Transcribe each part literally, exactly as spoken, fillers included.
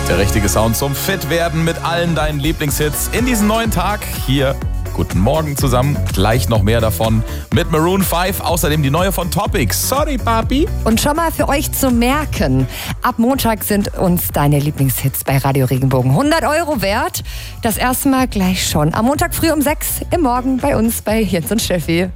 Der richtige Sound zum Fitwerden mit allen deinen Lieblingshits in diesen neuen Tag. Hier, guten Morgen zusammen. Gleich noch mehr davon mit Maroon fünf. Außerdem die neue von Topics. Sorry, Papi. Und schon mal für euch zu merken, ab Montag sind uns deine Lieblingshits bei Radio Regenbogen hundert Euro wert. Das erste Mal gleich schon am Montag früh um sechs im Morgen bei uns bei Jens und Steffi.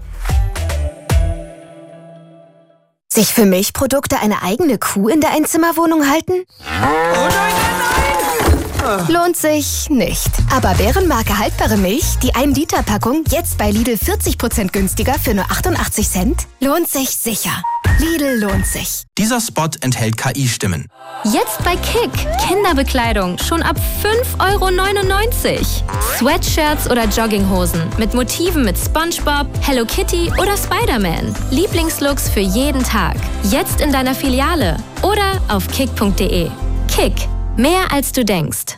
Sich für Milchprodukte eine eigene Kuh in der Einzimmerwohnung halten? Oh nein, nein, nein! Lohnt sich nicht. Aber Bärenmarke haltbare Milch, die ein Liter Packung, jetzt bei Lidl vierzig Prozent günstiger für nur achtundachtzig Cent? Lohnt sich sicher. Lidl lohnt sich. Dieser Spot enthält K I-Stimmen. Jetzt bei Kick. Kinderbekleidung schon ab fünf Euro neunundneunzig. Sweatshirts oder Jogginghosen mit Motiven mit SpongeBob, Hello Kitty oder Spider-Man. Lieblingslooks für jeden Tag. Jetzt in deiner Filiale oder auf kick punkt de. Kick. Mehr als du denkst.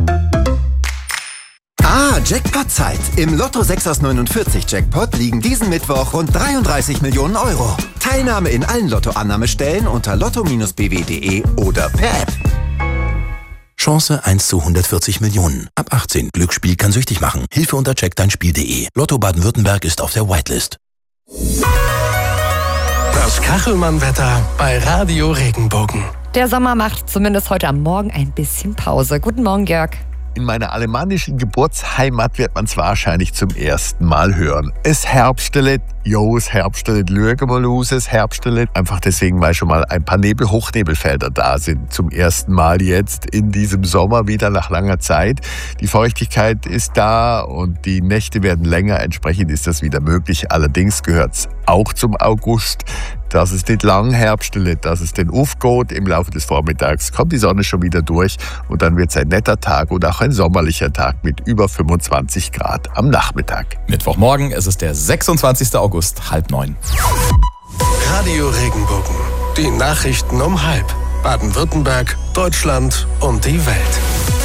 Ah, Jackpot-Zeit. Im Lotto sechs aus neunundvierzig Jackpot liegen diesen Mittwoch rund dreiunddreißig Millionen Euro. Teilnahme in allen Lotto-Annahmestellen unter lotto Bindestrich b w punkt de oder per App. Chance eins zu hundertvierzig Millionen. Ab achtzehn. Glücksspiel kann süchtig machen. Hilfe unter check dein Spiel punkt de. Lotto Baden-Württemberg ist auf der Whitelist. Das Kachelmann-Wetter bei Radio Regenbogen. Der Sommer macht zumindest heute am Morgen ein bisschen Pause. Guten Morgen, Jörg. In meiner alemannischen Geburtsheimat wird man es wahrscheinlich zum ersten Mal hören. Es herbstelet, jo, es herbstelet, lüge mal aus, es herbstelet. Einfach deswegen, weil schon mal ein paar Nebel-Hochnebelfelder da sind. Zum ersten Mal jetzt in diesem Sommer wieder nach langer Zeit. Die Feuchtigkeit ist da und die Nächte werden länger. Entsprechend ist das wieder möglich. Allerdings gehört es auch zum August, dass es nicht lang herbstelet, dass es den aufgeht. Im Laufe des Vormittags kommt die Sonne schon wieder durch und dann wird es ein netter Tag und auch ein sommerlicher Tag mit über fünfundzwanzig Grad am Nachmittag. Mittwochmorgen, es ist der sechsundzwanzigster August, halb neun. Radio Regenbogen. Die Nachrichten um halb. Baden-Württemberg, Deutschland und die Welt.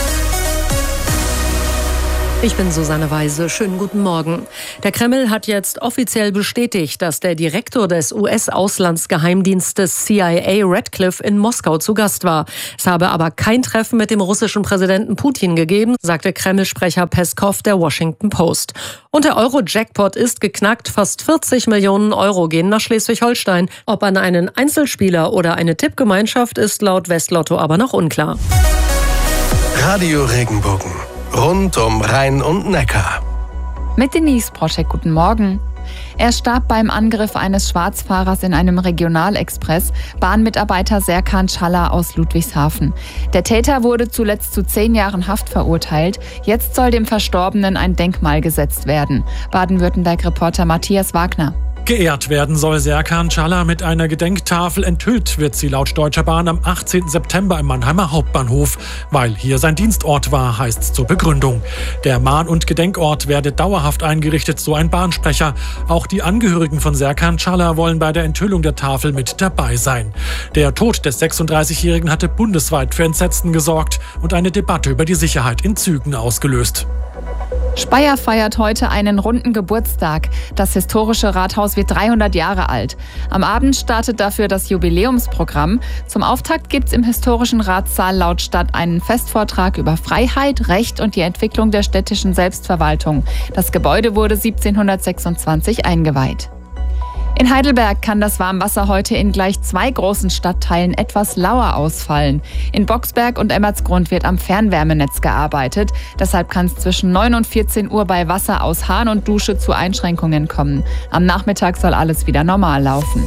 Ich bin Susanne Weise. Schönen guten Morgen. Der Kreml hat jetzt offiziell bestätigt, dass der Direktor des U S-Auslandsgeheimdienstes C I A Radcliffe in Moskau zu Gast war. Es habe aber kein Treffen mit dem russischen Präsidenten Putin gegeben, sagte Kreml-Sprecher Peskov der Washington Post. Und der Euro-Jackpot ist geknackt. Fast vierzig Millionen Euro gehen nach Schleswig-Holstein. Ob an einen Einzelspieler oder eine Tippgemeinschaft ist laut Westlotto aber noch unklar. Radio Regenbogen. Rund um Rhein und Neckar. Mit Denise Proschek, guten Morgen. Er starb beim Angriff eines Schwarzfahrers in einem Regionalexpress, Bahnmitarbeiter Serkan Çalla aus Ludwigshafen. Der Täter wurde zuletzt zu zehn Jahren Haft verurteilt. Jetzt soll dem Verstorbenen ein Denkmal gesetzt werden. Baden-Württemberg-Reporter Matthias Wagner. Geehrt werden soll Serkan Çalla mit einer Gedenktafel. Enthüllt wird sie laut Deutscher Bahn am achtzehnten September im Mannheimer Hauptbahnhof. Weil hier sein Dienstort war, heißt's zur Begründung. Der Mahn- und Gedenkort werde dauerhaft eingerichtet, so ein Bahnsprecher. Auch die Angehörigen von Serkan Çalla wollen bei der Enthüllung der Tafel mit dabei sein. Der Tod des sechsunddreißigjährigen hatte bundesweit für Entsetzen gesorgt und eine Debatte über die Sicherheit in Zügen ausgelöst. Speyer feiert heute einen runden Geburtstag. Das historische Rathaus wird dreihundert Jahre alt. Am Abend startet dafür das Jubiläumsprogramm. Zum Auftakt gibt es im historischen Ratssaal laut Stadt einen Festvortrag über Freiheit, Recht und die Entwicklung der städtischen Selbstverwaltung. Das Gebäude wurde siebzehnhundertsechsundzwanzig eingeweiht. In Heidelberg kann das Warmwasser heute in gleich zwei großen Stadtteilen etwas lauer ausfallen. In Boxberg und Emmertsgrund wird am Fernwärmenetz gearbeitet. Deshalb kann es zwischen neun und vierzehn Uhr bei Wasser aus Hahn und Dusche zu Einschränkungen kommen. Am Nachmittag soll alles wieder normal laufen.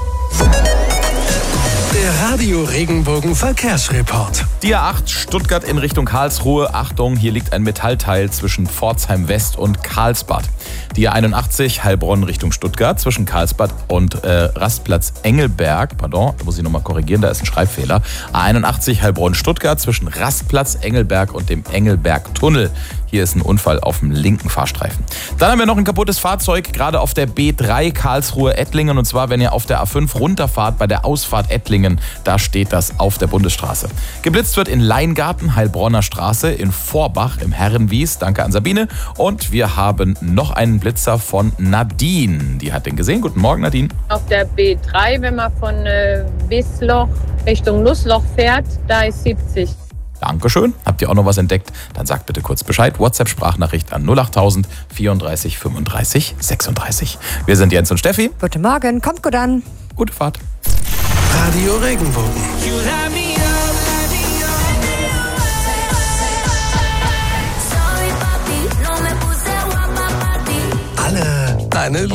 Der Radio Regenbogen Verkehrsreport. Die A acht Stuttgart in Richtung Karlsruhe. Achtung, hier liegt ein Metallteil zwischen Pforzheim West und Karlsbad. Die A einundachtzig Heilbronn Richtung Stuttgart zwischen Karlsbad und äh, Rastplatz Engelberg. Pardon, da muss ich nochmal korrigieren, da ist ein Schreibfehler. A einundachtzig Heilbronn Stuttgart zwischen Rastplatz Engelberg und dem Engelbergtunnel. Hier ist ein Unfall auf dem linken Fahrstreifen. Dann haben wir noch ein kaputtes Fahrzeug, gerade auf der B drei Karlsruhe-Ettlingen. Und zwar, wenn ihr auf der A fünf runterfahrt, bei der Ausfahrt Ettlingen, da steht das auf der Bundesstraße. Geblitzt wird in Leingarten, Heilbronner Straße, in Vorbach, im Herrenwies. Danke an Sabine. Und wir haben noch einen Blitzer von Nadine. Die hat den gesehen. Guten Morgen, Nadine. Auf der B drei, wenn man von äh, Wiesloch Richtung Nussloch fährt, da ist siebzig. Dankeschön. Habt ihr auch noch was entdeckt? Dann sagt bitte kurz Bescheid. WhatsApp-Sprachnachricht an null achttausend vierunddreißig fünfunddreißig sechsunddreißig. Wir sind Jens und Steffi. Guten Morgen, kommt gut an. Gute Fahrt. Radio Regenbogen. Alle deine